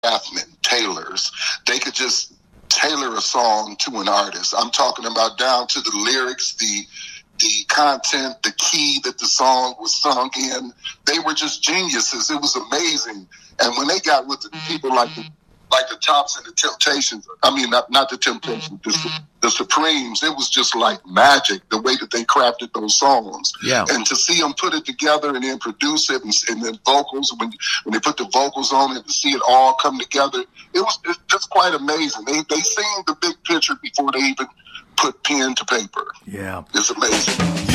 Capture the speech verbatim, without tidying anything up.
craftsmen, tailors. They could just tailor a song to an artist. I'm talking about down to the lyrics, the the content, the key that the song was sung in. They were just geniuses. It was amazing. And when they got with the people like the like the Tops and the Temptations, I mean, not, not the Temptations, the, the Supremes, it was just like magic, the way that they crafted those songs. Yeah. And to see them put it together and then produce it, and, and then vocals, when when they put the vocals on it, to see it all come together, it was it's just quite amazing. They, they seen the big picture before they even put pen to paper. Yeah. It's amazing.